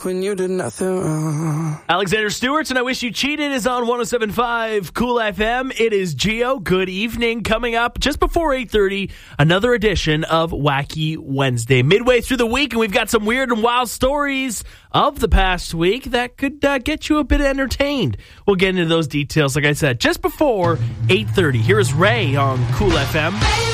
When you did nothing wrong. Alexander Stewart's and I Wish You Cheated is on 107.5 Cool FM. It is Geo. Good evening. Coming up just before 8:30, another edition of Wacky Wednesday. Midway through the week, and we've got some weird and wild stories of the past week that could get you a bit entertained. We'll get into those details, like I said, just before 8:30. Here is Ray on Cool FM.